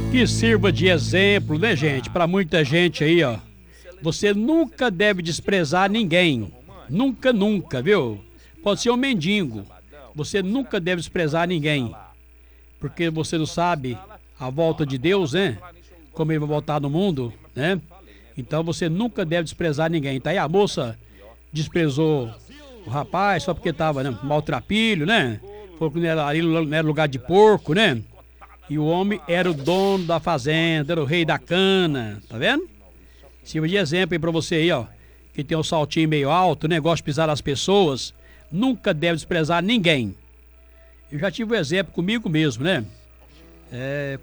Que sirva de exemplo, né, gente? Para muita gente aí, ó. Você nunca deve desprezar ninguém. Nunca, nunca, viu? Pode ser um mendigo. Você nunca deve desprezar ninguém. Porque você não sabe a volta de Deus, né? Como ele vai voltar no mundo, né? Então você nunca deve desprezar ninguém. Tá aí a moça desprezou o rapaz só porque tava, né, maltrapilho, né? Falou que ali não era lugar de porco, né? E o homem era o dono da fazenda, era o rei da cana, tá vendo? Sirva de exemplo aí pra você aí, ó. Que tem um saltinho meio alto, né? Gosta de pisar nas pessoas. Nunca deve desprezar ninguém. Eu já tive um exemplo comigo mesmo, né?